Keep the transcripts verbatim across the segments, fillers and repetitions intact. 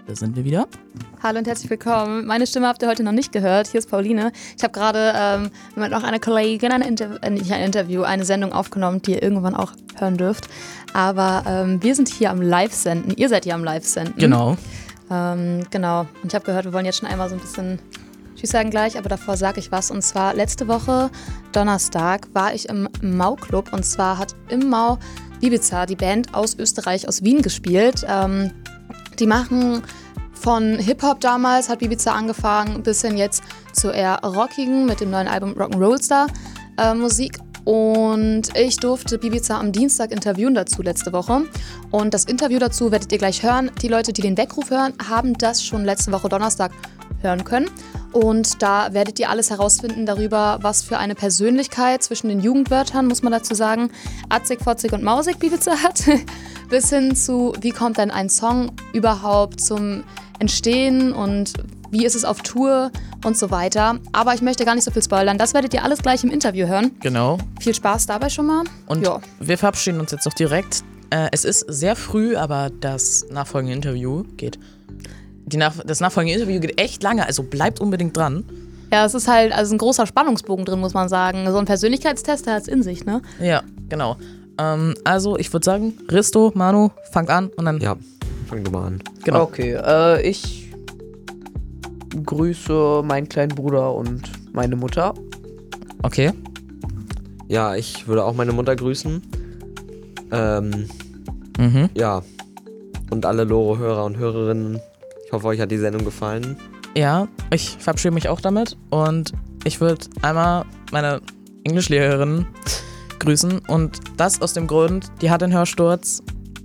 Da sind wir wieder. Hallo und herzlich willkommen. Meine Stimme habt ihr heute noch nicht gehört. Hier ist Pauline. Ich habe gerade ähm, mit noch einer Kollegin ein, Inter- äh, nicht ein Interview, eine Sendung aufgenommen, die ihr irgendwann auch hören dürft. Aber ähm, wir sind hier am Live-Senden. Ihr seid hier am Live-Senden. Genau. Ähm, genau. Und ich habe gehört, wir wollen jetzt schon einmal so ein bisschen Tschüss sagen gleich, aber davor sage ich was. Und zwar letzte Woche, Donnerstag, war ich im Mau-Club. Und zwar hat im Mau Ibiza, die Band aus Österreich, aus Wien gespielt. Ähm, die machen von Hip-Hop damals, hat Ibiza angefangen, bis hin jetzt zu eher rockigen mit dem neuen Album Rock'n'Roll Star äh, Musik. Und ich durfte Ibiza am Dienstag interviewen dazu letzte Woche. Und das Interview dazu werdet ihr gleich hören. Die Leute, die den Weckruf hören, haben das schon letzte Woche Donnerstag hören können. Und da werdet ihr alles herausfinden darüber, was für eine Persönlichkeit zwischen den Jugendwörtern, muss man dazu sagen, atzig, fotzig und mausig Ibiza hat, bis hin zu, wie kommt denn ein Song überhaupt zum Entstehen und wie ist es auf Tour und so weiter. Aber ich möchte gar nicht so viel spoilern, das werdet ihr alles gleich im Interview hören. Genau. Viel Spaß dabei schon mal. Und jo. Wir verabschieden uns jetzt doch direkt. Äh, es ist sehr früh, aber das nachfolgende Interview geht... Die nach, das nachfolgende Interview geht echt lange, also bleibt unbedingt dran. Ja, es ist halt also ein großer Spannungsbogen drin, muss man sagen. So ein Persönlichkeitstest, der hat es in sich, ne? Ja, genau. Ähm, also, ich würde sagen, Risto, Manu, fangt an und dann... Ja, fang du mal an. Genau. Okay, äh, ich grüße meinen kleinen Bruder und meine Mutter. Okay. Ja, ich würde auch meine Mutter grüßen. Ähm, Mhm. ja. Und alle Loro-Hörer und Hörerinnen. Ich hoffe, euch hat die Sendung gefallen. Ja, ich verabschiede mich auch damit und ich würde einmal meine Englischlehrerin grüßen und das aus dem Grund, die hat einen Hörsturz.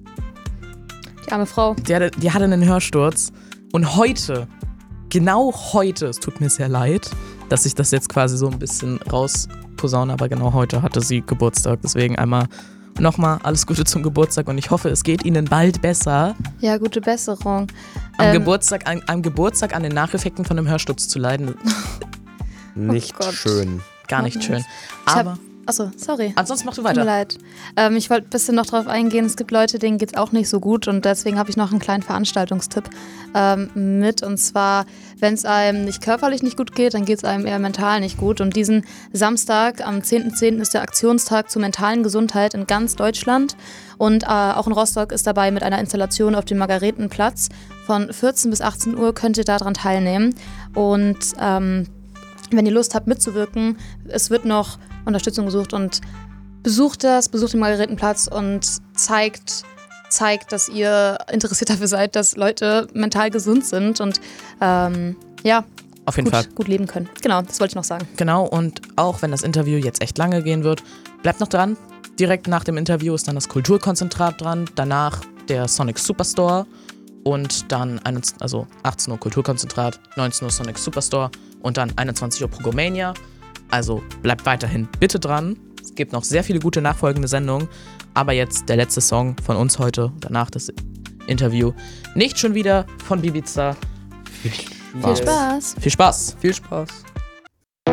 Die arme Frau. Die hatte, die hatte einen Hörsturz und heute, genau heute, es tut mir sehr leid, dass ich das jetzt quasi so ein bisschen rausposaune, aber genau heute hatte sie Geburtstag, deswegen einmal nochmal alles Gute zum Geburtstag und ich hoffe, es geht Ihnen bald besser. Ja, gute Besserung. Am, Ähm, Geburtstag, an, am Geburtstag an den Nacheffekten von einem Hörsturz zu leiden, Nicht Gott. schön. gar nicht Noch schön. nicht. Ich hab- Aber Achso, sorry. ansonsten mach du Tut mir weiter. leid. Ähm, ich wollte ein bisschen noch drauf eingehen. Es gibt Leute, denen geht es auch nicht so gut und deswegen habe ich noch einen kleinen Veranstaltungstipp ähm, mit. Und zwar, wenn es einem nicht körperlich nicht gut geht, dann geht es einem eher mental nicht gut. Und diesen Samstag, am zehnten zehnten ist der Aktionstag zur mentalen Gesundheit in ganz Deutschland. Und äh, auch in Rostock ist dabei mit einer Installation auf dem Margaretenplatz. Von vierzehn bis achtzehn Uhr könnt ihr daran teilnehmen. Und ähm, wenn ihr Lust habt mitzuwirken, es wird noch Unterstützung gesucht und besucht das, besucht den Margaretenplatz und zeigt, zeigt, dass ihr interessiert dafür seid, dass Leute mental gesund sind und ähm, ja, Auf jeden Fall. gut, gut leben können. Genau, das wollte ich noch sagen. Genau, und auch wenn das Interview jetzt echt lange gehen wird, bleibt noch dran. Direkt nach dem Interview ist dann das Kulturkonzentrat dran, danach der Sonic Superstore und dann einundzwanzig, also achtzehn Uhr Kulturkonzentrat, neunzehn Uhr Sonic Superstore und dann einundzwanzig Uhr Progomania. Also bleibt weiterhin bitte dran. Es gibt noch sehr viele gute nachfolgende Sendungen, aber jetzt der letzte Song von uns heute, danach das Interview. Nicht schon wieder von Ibiza. Viel Spaß! Viel Spaß! Viel Spaß.